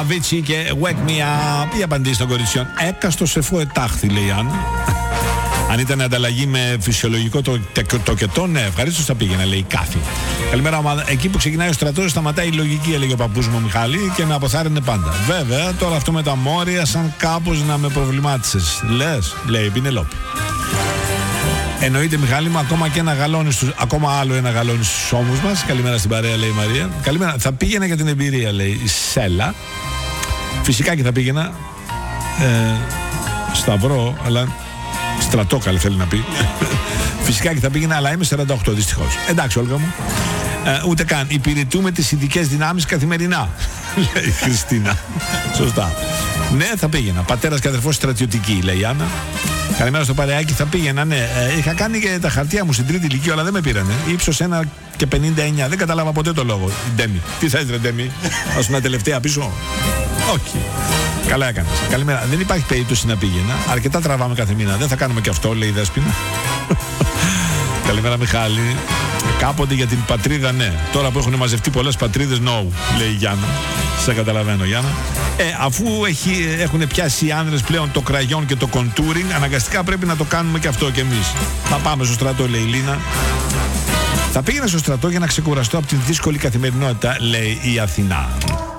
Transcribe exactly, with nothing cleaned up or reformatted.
Αβίτσι και Wake Me Up. Οι απαντήσεις των κοριτσιών. Έκαστο σε φω ετάχθη, λέει η Άννα. Αν ήταν ανταλλαγή με φυσιολογικό το, το, το κετό, ναι, ευχαρίστως θα πήγαινε, λέει η Κάθη. Καλημέρα, ομάδα. Εκεί που ξεκινάει ο στρατός, σταματάει η λογική, έλεγε ο παππούς μου ο Μιχάλη, και με αποθάρρυνε πάντα. Βέβαια, τώρα αυτό με τα μόρια, σαν κάπως να με προβλημάτισες. Λες, λέει η Πινελόπη. Εννοείται, Μιχάλη μου, ακόμα και ένα γαλόνι στους, ακόμα άλλο ένα γαλόνι στους ώμους μας. Καλημέρα στην παρέα, λέει η Μαρία. Καλημέρα. Θα πήγαινα για την εμπειρία, λέει η Σέλα. Φυσικά και θα πήγαινα. Ε, Σταυρό, αλλά. Στρατό, καλή θέλει να πει. Φυσικά και θα πήγαινα, αλλά είμαι σαράντα οκτώ δυστυχώς. Εντάξει, Όλγα μου. Ε, ούτε καν. Υπηρετούμε τις ειδικές δυνάμεις καθημερινά, λέει η Χριστίνα. Σωστά. Ναι, θα πήγαινα. Πατέρας και αδερφός στρατιωτική, λέει η Άννα. Καλημέρα στο παρεάκι, θα πήγαινα, ναι. Ε, είχα κάνει και τα χαρτιά μου στην τρίτη ηλικία, αλλά δεν με πήρανε. Ύψος ένα και πενήντα εννιά. Δεν κατάλαβα ποτέ το λόγο. Ντέμι. Τι θες, ρε Ντέμι? Α πούμε τελευταία πίσω. Όχι. Καλά έκανες. Καλημέρα. Δεν υπάρχει περίπτωση να πήγαινα. Αρκετά τραβάμε κάθε μήνα. Δεν θα κάνουμε και αυτό, λέει η Δέσποινα. Καλημέρα, Μιχάλη. Κάποτε για την πατρίδα, ναι. Τώρα που έχουν μαζευτεί πολλές πατρίδες, no, λέει η Γιάννα. Σε καταλαβαίνω, Γιάννα. Ε, αφού έχει, έχουν πιάσει οι άνδρες πλέον το κραγιόν και το κοντούρινγκ, αναγκαστικά πρέπει να το κάνουμε και αυτό κι εμείς. Θα πάμε στο στρατό, λέει η Λίνα. Θα πήγαινα στο στρατό για να ξεκουραστώ από την δύσκολη καθημερινότητα, λέει η Αθηνά.